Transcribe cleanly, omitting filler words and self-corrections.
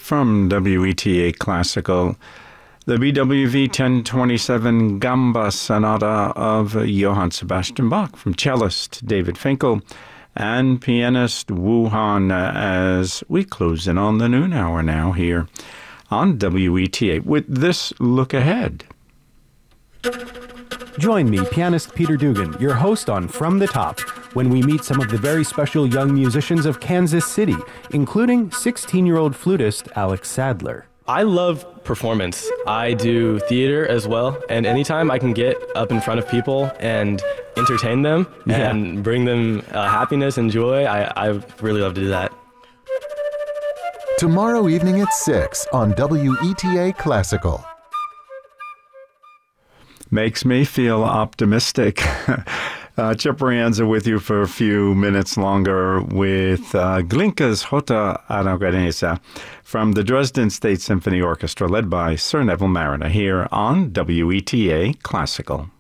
from WETA Classical, the BWV 1027 Gamba Sonata of Johann Sebastian Bach from cellist David Finkel and pianist Wu Han as we close in on the noon hour now here on WETA with this look ahead. Join me, pianist Peter Dugan, your host on From the Top, when we meet some of the very special young musicians of Kansas City, including 16-year-old flutist Alex Sadler. I love performance. I do theater as well, and anytime I can get up in front of people and entertain them and bring them happiness and joy, I really love to do that. Tomorrow evening at 6 on WETA Classical. Makes me feel optimistic. Chip Brianza with you for a few minutes longer with Glinka's Jota Aragonesa from the Dresden State Symphony Orchestra led by Sir Neville Marriner here on WETA Classical.